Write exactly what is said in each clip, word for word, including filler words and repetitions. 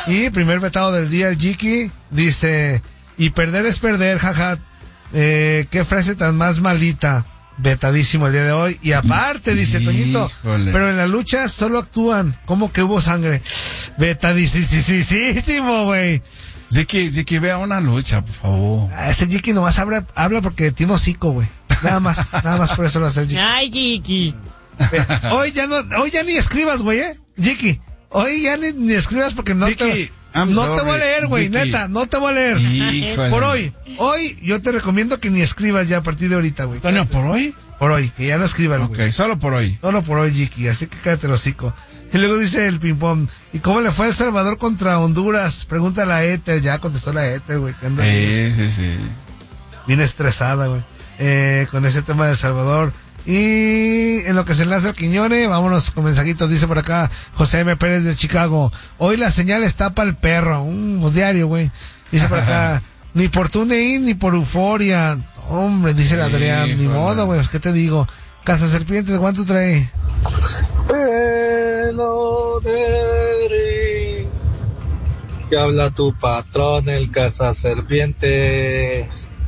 Y primer vetado del día, el Jiki, dice, y perder es perder, jaja. Eh, qué frase tan más malita. Vetadísimo el día de hoy. Y aparte, dice Toñito, Híjole. pero en la lucha solo actúan. ¿Cómo que hubo sangre? Vetadísimo, güey. Jiki, Jiki, vea una lucha, por favor. Ah, ese Jiki nomás habla, habla porque tiene hocico, güey. Nada más, nada más por eso lo hace el Jiki. Ay, Jiki. Hoy ya no, hoy ya ni escribas, güey, eh. Jiki, hoy ya ni, ni escribas porque no Jiki, te, I'm no sorry, te voy a leer, güey, Jiki. neta, no te voy a leer. Híjole. Por hoy, hoy yo te recomiendo que ni escribas ya a partir de ahorita, güey. Toño, ¿por hoy? Por hoy, que ya no escriban, Ok, güey. solo por hoy. Solo por hoy, Jiki, así que cállate el hocico. Y luego dice el ping-pong, ¿y cómo le fue a El Salvador contra Honduras? Pregunta la Ethel, ya contestó la Ethel, güey, que anda Sí, sí, sí. bien estresada, güey, eh, con ese tema de El Salvador. Y en lo que se enlaza el Quiñone, vámonos con mensajitos. Dice por acá José M. Pérez de Chicago, hoy la señal está para el perro, un pues, diario, güey. Dice por acá, ni por TuneIn ni por Euforia. Hombre, dice el Adrián, ni modo, güey, ¿qué te digo? Casa Serpientes, ¿cuánto trae? Pelo de ring, que habla tu patrón, el Casa Serpiente.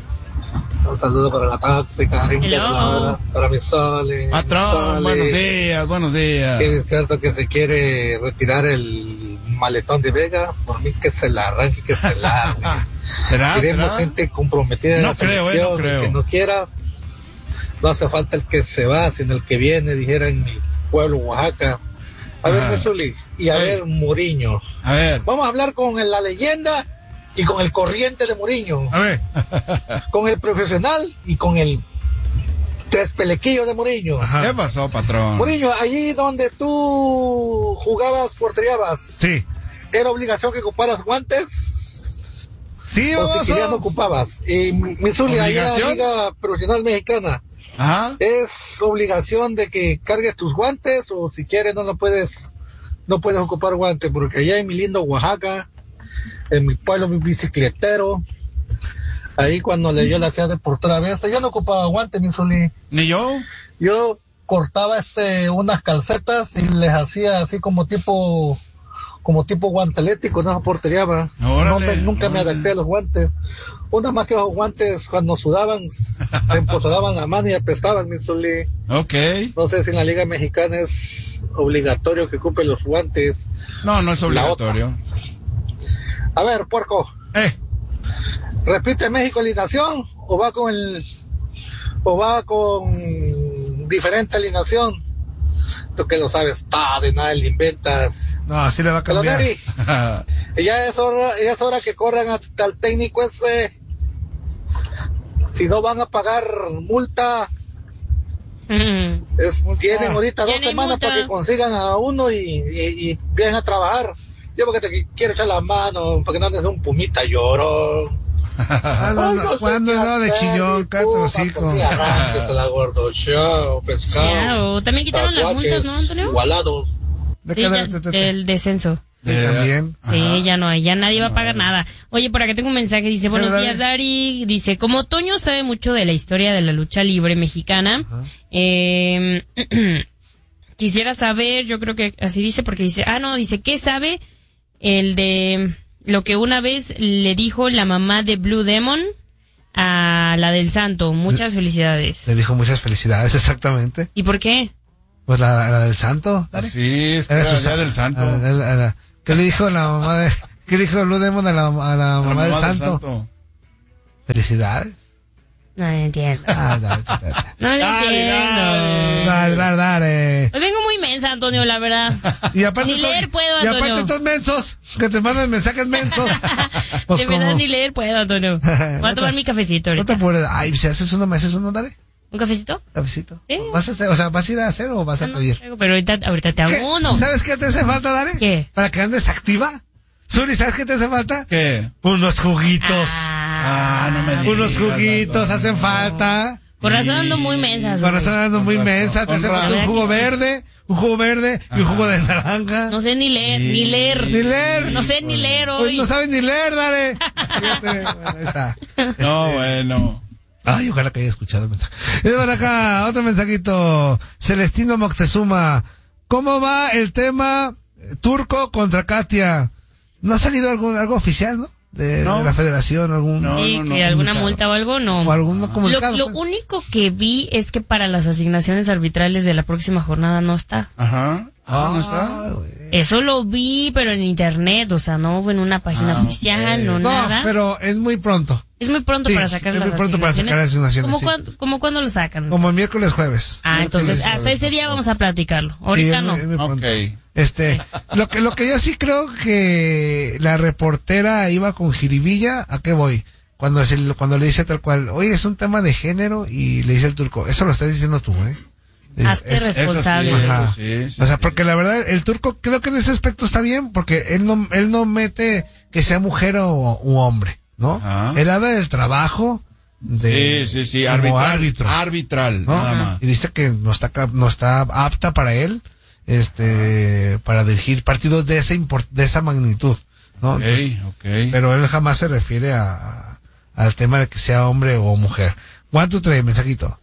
Un saludo para la tóxica, para, para mi Sole. Patrón, Sole, buenos días, buenos días. que es cierto que se quiere retirar el maletón de Vega, por mí que se la arranque, que se la arranque. ¿Será? Queremos ¿Será? gente comprometida en No la creo, eh, selección, no creo. el que no quiera, no hace falta el que se va, sino el que viene, dijera en mi pueblo, Oaxaca. A ver, Ajá. Mesuli, y a Ey. ver, Mourinho. A ver. Vamos a hablar con la leyenda y con el corriente de Mourinho, A ver. con el profesional y con el tres pelequillo de Mourinho. Ajá. ¿Qué pasó, patrón? Mourinho, allí donde tú jugabas, porteriabas, Sí. ¿era obligación que ocuparas guantes? Sí, O si baboso. querías no ocupabas. Y Missouri, allá en la ¿Obligación? Liga Profesional Mexicana, Ajá. ¿es obligación de que cargues tus guantes o si quieres no lo puedes, no puedes ocupar guantes? Porque allá en mi lindo Oaxaca, en mi pueblo, mi bicicletero, ahí cuando le dio la ciudad de por travesa, yo no ocupaba guantes, Missouri. ¿Ni yo? Yo cortaba este unas calcetas y les hacía así como tipo como tipo guantelete con esa portería, va. Órale, No me- nunca me órale. adapté a los guantes. Una más que los guantes cuando sudaban se empozoraban la mano y apestaban, mi Zuli. Ok. No sé si en la Liga Mexicana es obligatorio que ocupe los guantes. No, no es La obligatorio. A ver, puerco, Eh, ¿repite México alineación o va con el o va con diferente alineación? Tú que lo sabes, ta de nada le inventas. no, así le va a cambiar. Caloneri, ya es hora, ya es hora que corran hasta el técnico ese. Si no van a pagar multa, Mm. es, tienen ahorita Ya dos no hay semanas multa. para que consigan a uno y, y, y vienen a trabajar. Yo porque te quiero echar la mano, para que no andes un pumita lloro. Ah, no, no, ¿cuándo no? De chillón, cállate los hocico. Arranques la gordo show, pescado. Chao. También quitaron las multas, ¿no, Antonio? Igualados. ¿De Sí, qué? ya, De- de- de- del descenso. Sí, también. Sí, ya no hay, ya nadie va a pagar nada. Oye, por acá tengo un mensaje, dice, buenos dale. días, Dari. Dice, como Toño sabe mucho de la historia de la lucha libre mexicana, eh, quisiera saber, yo creo que así dice, porque dice, ah, no, dice, ¿qué sabe el de lo que una vez le dijo la mamá de Blue Demon a la del Santo? Muchas felicidades. Le dijo muchas felicidades, exactamente. ¿Y por qué? Pues la, la del santo, dale. Sí, es que Era era su el día sa- del santo. a la- a la- a la- ¿Qué le dijo la mamá de, qué le dijo Blue Demon a la, a la La mamá del mamá santo? Felicidades. No le entiendo. Ah, dale, dale. No le Dale, entiendo. Dale, dale, dale. Hoy vengo muy mensa, Antonio, la verdad. Y aparte, Ni estos- leer puedo, y Antonio. aparte estos mensos, que te mandan mensajes mensos. Pues de verdad como, ni leer puedo, Antonio. Voy No a te- tomar mi cafecito no te ahorita. apures. Ay, si haces uno, me haces uno, dale. ¿Un cafecito? Cafecito. Sí. ¿Vas a hacer, o sea, vas a ir a hacer o vas a No, no, pedir? traigo, pero ahorita, ahorita te ¿Qué? hago uno. ¿Sabes qué te hace falta, Dare? ¿Qué? Para que andes activa. Suri, ¿sabes qué te hace falta? ¿Qué? Unos juguitos. Ah, Ah, no me digas. Unos juguitos Antonio. hacen falta. Con razón ando muy mensa. Cuando están dando muy Con razón, mensa, te con hace falta razón. un jugo verde, un jugo verde y un jugo de naranja. No sé ni leer, ni leer. Ni leer. No sé ni leer Hoy hoy. no sabes ni leer, Dare. Fíjate, bueno, ahí está. No, bueno. Ay, ojalá que haya escuchado el mensaje. Y por acá, otro mensajito. Celestino Moctezuma. ¿Cómo va el tema eh, Turco contra Katia? no ha salido algún, algo oficial, ¿no? De, No. de la federación, algún... No, Sí, no, no, que alguna comunicado. multa o algo, no. O algún Lo, comunicado. lo pues. único que vi es que para las asignaciones arbitrales de la próxima jornada no está. Ajá. Ah, ¿no está? Ah, güey. Eso lo vi, pero en internet, o sea, no en una página Ah, oficial, ok. no, No, nada. pero es muy pronto. Es muy pronto Sí, para sacar es las muy pronto para sacar las asignaciones, ¿Cómo, sí. cuándo, ¿Cómo cuándo lo sacan? Como el miércoles, jueves. Ah, entonces Miércoles, hasta jueves. ese día vamos a platicarlo. Sí, Ahorita es no. muy- es muy pronto. Ok. Este, lo que, lo que yo sí creo que la reportera iba con jiribilla, ¿a qué voy? Cuando se, cuando le dice tal cual, oye, es un tema de género, y le dice el turco, eso lo estás diciendo tú, ¿eh? Hazte Es- responsable. eso sí, Ajá. eso sí, sí, o sea, sí. porque la verdad, el turco creo que en ese aspecto está bien, porque él no, él no mete que sea mujer o u hombre, ¿no? Ajá. Él habla del trabajo de, Sí, sí, sí, como arbitral. árbitro, Arbitral, ¿no? nada más. Y dice que no está, cap- no está apta para él, este, para dirigir partidos de esa import- de esa magnitud, ¿no? Ok, Entonces, ok. pero él jamás se refiere a, a- al tema de que sea hombre o mujer. One, two, three, mensajito.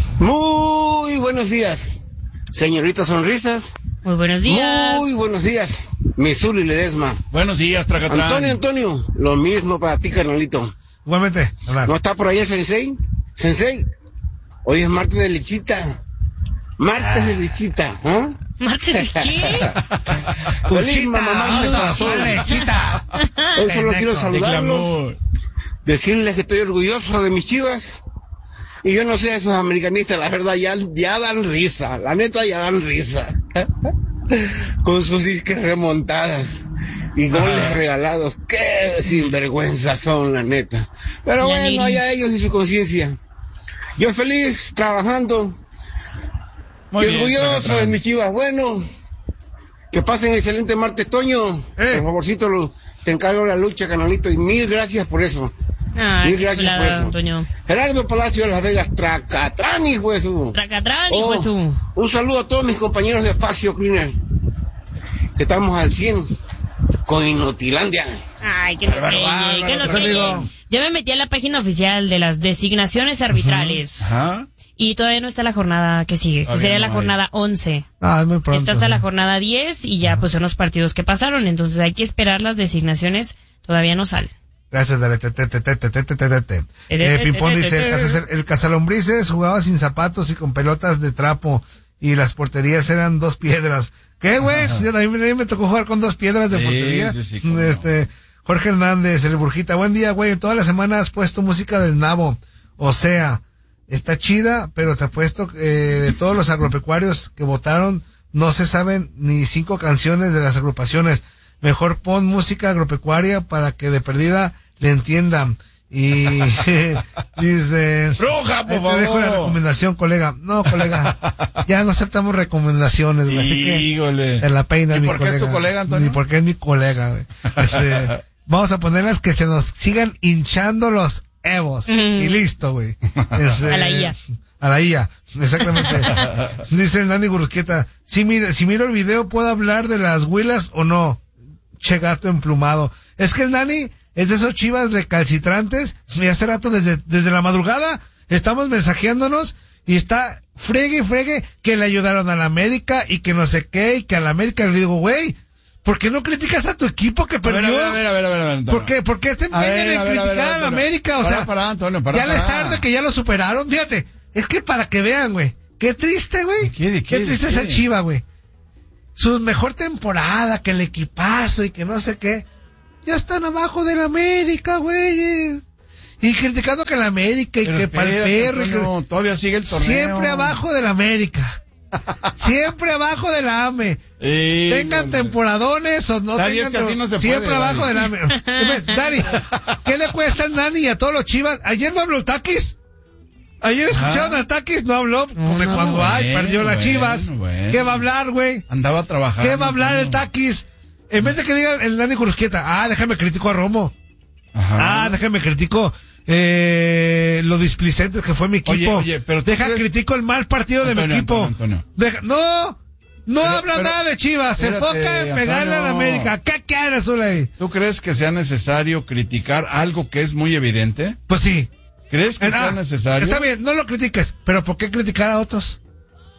Muy buenos días, señorita Sonrisas. Muy buenos días. Muy buenos días, Missouri Ledesma. Buenos días, Tracatrán. Antonio, Antonio, lo mismo para ti, carnalito. Igualmente, Hernán. ¿No está por ahí el Sensei? Sensei, hoy es martes de lechita. Martes de lechita, ¿ah? ¿Martes de qué? Feliz mamá martes de corazón. chita. Hoy solo quiero De saludarlos, glamour. decirles que estoy orgulloso de mis Chivas. Y yo no sé, esos americanistas, la verdad, ya, ya dan risa. La neta, ya dan risa. Con sus disques remontadas y goles regalados. Qué sinvergüenza son, la neta. Pero Ya, bueno, Neri. allá ellos y su conciencia. Yo feliz, trabajando. Muy y bien, orgulloso Tracatrán. de mis Chivas. Bueno, que pasen excelente martes, Toño. Eh. Por favorcito, lo- te encargo la lucha, canalito. Y mil gracias por eso. Ay, Mil qué gracias por chulada, eso. Antonio. Gerardo Palacio de Las Vegas, Tracatrán, hijo de su. Tracatrán, Oh, hijo de su. un saludo a todos mis compañeros de Facio Cleaner, que estamos al cien con Inutilandia. Ay, que no Bárbaro, se bárbaro, que no se amigo. Ya me metí a la página oficial de las designaciones arbitrales. Ajá. Y todavía no está la jornada que sigue, que Todavía sería no la hay. jornada once. Ah, es muy pronto. Está hasta sí. la jornada diez y ya pues son los partidos que pasaron. Entonces hay que esperar las designaciones. Todavía no salen. Gracias, dale, te, te, te, te, te, te, te, te, te. te, Eh, te, Pimpón te, dice, te, el, Casa- el Cazalombrices jugaba sin zapatos y con pelotas de trapo, y las porterías eran dos piedras. ¿Qué, güey? Yo también, también me tocó jugar con dos piedras de Sí, portería. sí, sí, cómo no. Este, Jorge Hernández, el Burjita, buen día, güey. Toda la semana has puesto música del Nabo. O sea, está chida, pero te apuesto eh, de todos los agropecuarios que votaron, no se saben ni cinco canciones de las agrupaciones. Mejor pon música agropecuaria para que de perdida le entiendan. Y dice... Roja, por ahí te dejo la favor. recomendación, colega. No, colega, ya no aceptamos recomendaciones, güey. Así que Híjole. te la peina, ¿Y mi por qué es tu colega, Antonio? Ni porque es mi colega, güey. Este, vamos a ponerlas que se nos sigan hinchando los evos. Y listo, güey. Este, A la I A. A la I A, exactamente. Dice el Nani Gurusquieta, si mira, si miro el video, ¿puedo hablar de las huilas o no? Che gato emplumado. Es que el Nani es de esos chivas recalcitrantes, y hace rato desde, desde la madrugada estamos mensajeándonos y está fregue y fregue que le ayudaron a la América y que no sé qué, y que a la América le digo, güey, ¿por qué no criticas a tu equipo que A ver, perdió? a ver, a ver, a ver, a ver, Antonio. ¿Por qué? ¿Por qué te A ver, empeñan en a ver, a ver, criticar a la Antonio. América? O Para, sea, para, Antonio, para, ya les para. arde que ya lo superaron, fíjate. Es que para que vean, güey. Qué triste, güey. ¿De qué, de qué, de triste qué? es el Chiva, güey. Su mejor temporada, que el equipazo y que no sé qué. Ya están abajo de la América, güeyes. Y criticando que la América y Pero que para el espérate, perro. y que- Antonio, todavía sigue el torneo. Siempre abajo de la América. Siempre abajo de la A M E. Híjole. Tengan temporadones o no Dani, tengan. es que así no se siempre puede, abajo Dani. de la A M E. Dani, ¿qué le cuesta al Dani y a todos los Chivas? Ayer no habló el Taquis. Ayer escucharon Ah. al Taquis, no habló. Como no, cuando bueno, ay, perdió las bueno, Chivas. bueno. ¿Qué va a hablar, güey? Andaba trabajando. ¿Qué va a hablar el Antonio. Taquis? En vez de que diga el Dani Curusquieta, ah, déjame critico a Romo. Ajá. Ah, déjame critico eh, lo displicentes que fue mi equipo. Oye, oye, pero ¿tú Deja crees- critico el mal partido de mi Antonio, equipo. Antonio, Antonio. Deja- no, no Pero- habla pero- nada de Chivas. Se espérate, enfoca en pegarle a la Antonio. América. ¿Qué quieres, Zuley? ¿Tú crees que sea necesario criticar algo que es muy evidente? Pues sí. ¿Crees que Ah, sea necesario? Está bien, no lo critiques. Pero ¿por qué criticar a otros?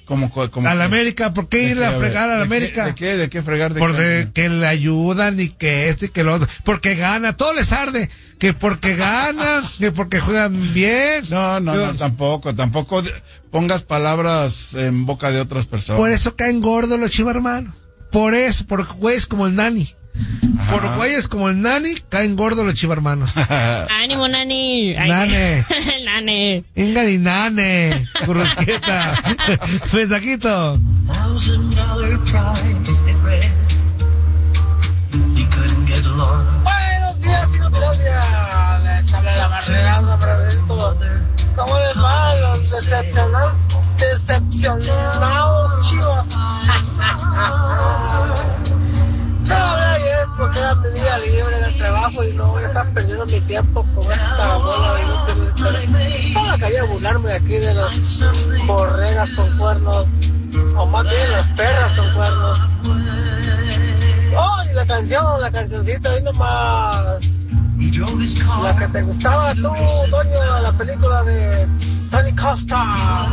Como, como a la América, ¿por qué irle a fregar a la América? ¿De qué? ¿De qué fregar? ¿De Porque que le ayudan y que esto y que lo otro. Porque gana, todo les arde. Que porque ganan, que porque juegan bien. No, no, no, tampoco, tampoco pongas palabras en boca de otras personas. Por eso caen gordos los Chivas hermanos. Por eso, por güeyes como el Nani. Ajá. Por güeyes como el Nani, caen gordos los Chivas hermanos. ¡Ánimo, Nani! Ay, Nane. Nane. Ingari Nane. Currusqueta. Mensajito. Buenos días, hijos de los días. Les habla la barrera para esto. ¿Cómo les va? Los decepcionados, decepcionados Chivas. No hablé ayer porque era mi día libre en el trabajo y no voy a estar perdiendo mi tiempo con esta bola de inútiles. Solo quería burlarme aquí de las borregas con cuernos, o más bien las perras con cuernos. Oh, y la canción, la cancioncita ahí nomás. La que te gustaba tú, Toño, la película de Tony Costa.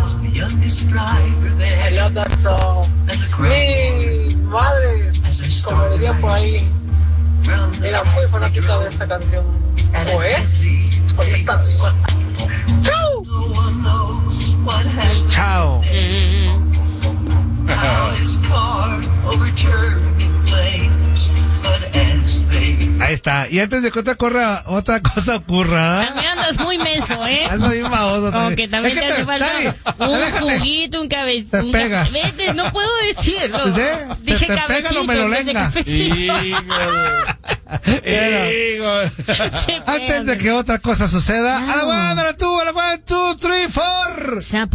I love that song. Mi madre, como dirían por ahí, era muy fanática de esta canción. ¿O es? ¿O está? ¡Chao! Chao. Ahí está. Y antes de que otra corra, otra cosa ocurra. También andas muy menso, ¿eh? Ando bien baboso. Como que también te hace falta un juguito, un cabecito. Te pegas. Vete, no puedo decirlo. ¿De? Dije te, te cabecito. Pega, no me lo lenga. Antes de que otra cosa suceda, a la banda, tú, a la banda, two, three, four.